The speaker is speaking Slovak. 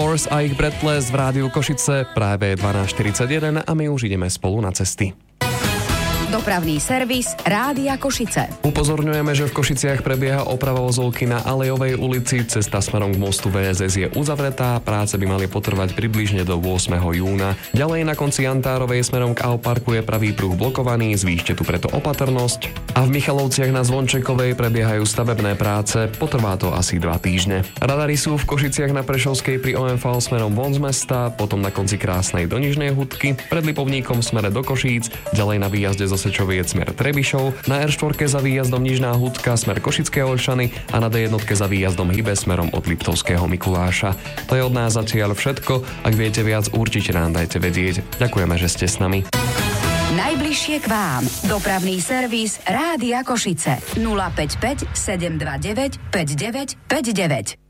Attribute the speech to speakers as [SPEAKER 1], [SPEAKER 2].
[SPEAKER 1] Doors a ich Breathless v rádiu Košice. Práve 12:41 a my už ideme spolu na cesty.
[SPEAKER 2] Dopravný servis Rádia Košice.
[SPEAKER 1] Upozorňujeme, že v Košiciach prebieha oprava vozovky na Alejovej ulici. Cesta smerom k mostu VSS je uzavretá, práce by mali potrvať približne do 8. júna. Ďalej na konci Jantárovej smerom k Auparku je pravý pruh blokovaný, zvýšte tu preto opatrnosť. A v Michalovciach na Zvončekovej prebiehajú stavebné práce, potrvá to asi 2 týždne. Radary sú v Košiciach na Prešovskej pri OMV smerom von z mesta, potom na konci Krásnej do Nižnej Hudky, pred Lipovníkom v smere do Košíc, ďalej na výjazde zo Sečoviec smer Trebišov, na R4 za výjazdom Nižná Hudka smer Košické Olšany a na D1 za výjazdom Hybe smerom od Liptovského Mikuláša. To je od nás zatiaľ všetko. Ak viete viac, určite nám dajte vedieť. Ďakujeme, že ste s nami.
[SPEAKER 2] Najbližšie k vám. Dopravný servis Rádia Košice. 055 729 5959.